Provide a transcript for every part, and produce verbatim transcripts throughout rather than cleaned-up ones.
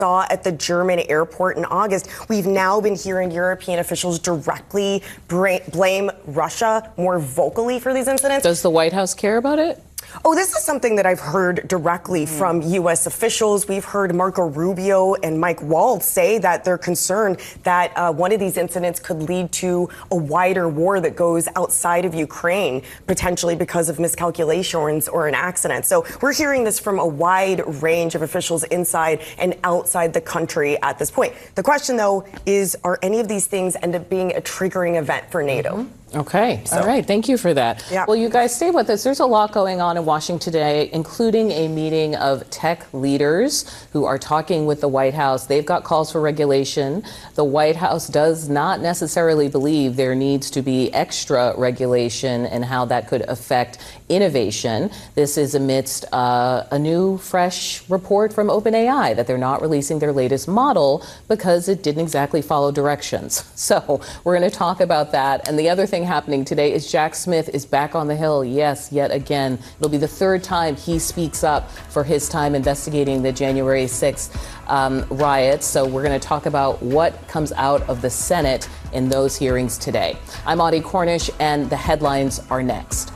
saw at the German airport in August. We've now been hearing European officials directly blame Russia more vocally for these incidents. Does the White House care about it? Oh, this is something that I've heard directly mm. from U S officials. We've heard Marco Rubio and Mike Waltz say that they're concerned that uh, one of these incidents could lead to a wider war that goes outside of Ukraine, potentially because of miscalculations or an accident. So we're hearing this from a wide range of officials inside and outside the country at this point. The question, though, is are any of these things end up being a triggering event for NATO? Mm-hmm. Okay. So. All right. Thank you for that. Yeah. Well, you guys stay with us. There's a lot going on in Washington today, including a meeting of tech leaders who are talking with the White House. They've got calls for regulation. The White House does not necessarily believe there needs to be extra regulation and how that could affect innovation. This is amidst uh, a new, fresh report from OpenAI that they're not releasing their latest model because it didn't exactly follow directions. So we're going to talk about that. And the other thing happening today is Jack Smith is back on the Hill. Yes, yet again. It'll be the third time he speaks up for his time investigating the January sixth um, riots. So we're going to talk about what comes out of the Senate in those hearings today. I'm Audie Cornish, and the headlines are next.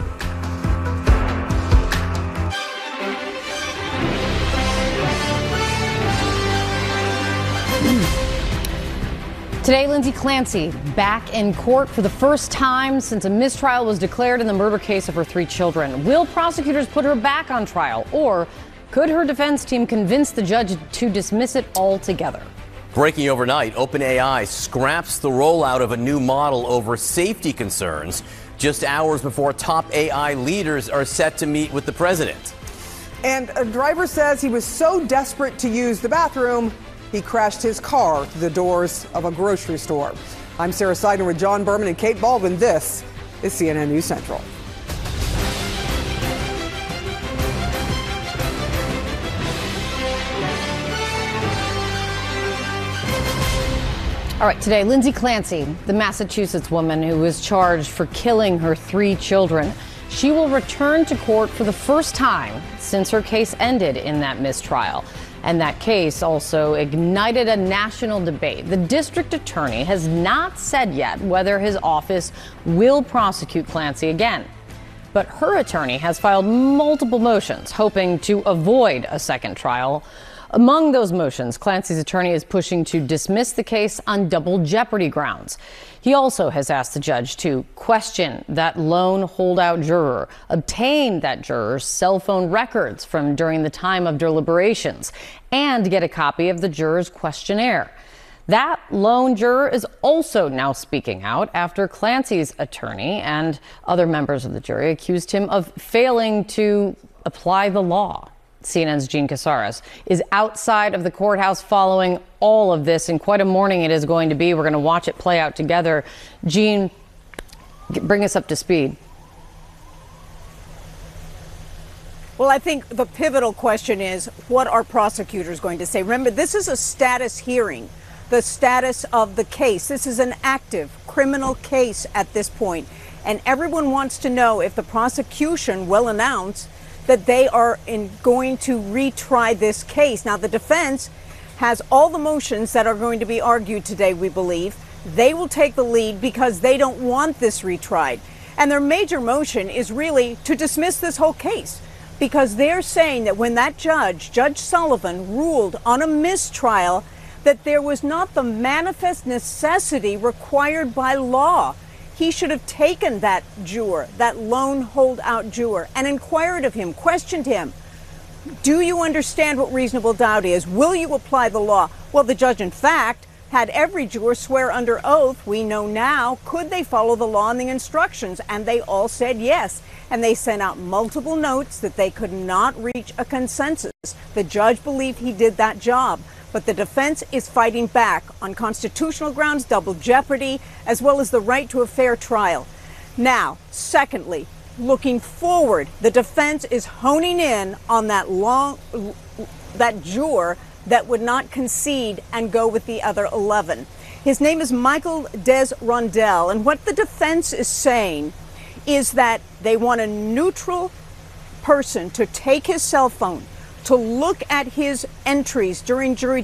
Today, Lindsay Clancy back in court for the first time since a mistrial was declared in the murder case of her three children. Will prosecutors put her back on trial, or could her defense team convince the judge to dismiss it altogether? Breaking overnight, OpenAI scraps the rollout of a new model over safety concerns just hours before top A I leaders are set to meet with the president. And a driver says he was so desperate to use the bathroom, he crashed his car through the doors of a grocery store. I'm Sarah Seidner with John Berman and Kate Baldwin. This is C N N News Central. All right, today, Lindsay Clancy, the Massachusetts woman who was charged for killing her three children, she will return to court for the first time since her case ended in that mistrial. And that case also ignited a national debate. The district attorney has not said yet whether his office will prosecute Clancy again. But her attorney has filed multiple motions hoping to avoid a second trial. Among those motions, Clancy's attorney is pushing to dismiss the case on double jeopardy grounds. He also has asked the judge to question that lone holdout juror, obtain that juror's cell phone records from during the time of deliberations, and get a copy of the juror's questionnaire. That lone juror is also now speaking out after Clancy's attorney and other members of the jury accused him of failing to apply the law. C N N's Jean Casares is outside of the courthouse following all of this, and quite a morning it is going to be. We're going to watch it play out together. Jean, bring us up to speed. Well, I think the pivotal question is, what are prosecutors going to say? Remember, this is a status hearing, the status of the case. This is an active criminal case at this point, and everyone wants to know if the prosecution will announce that they are in going to retry this case. Now, the defense has all the motions that are going to be argued today, we believe. They will take the lead because they don't want this retried. And their major motion is really to dismiss this whole case, because they're saying that when that judge, Judge Sullivan, ruled on a mistrial, that there was not the manifest necessity required by law. He should have taken that juror, that lone holdout juror, and inquired of him, questioned him. Do you understand what reasonable doubt is? Will you apply the law? Well, the judge, in fact, had every juror swear under oath. We know now, could they follow the law and the instructions? And they all said yes. And they sent out multiple notes that they could not reach a consensus. The judge believed he did that job. But the defense is fighting back on constitutional grounds, double jeopardy, as well as the right to a fair trial. Now, secondly, looking forward, the defense is honing in on that long, that juror that would not concede and go with the other eleven. His name is Michael Desrondels, and what the defense is saying is that they want a neutral person to take his cell phone, to look at his entries during jury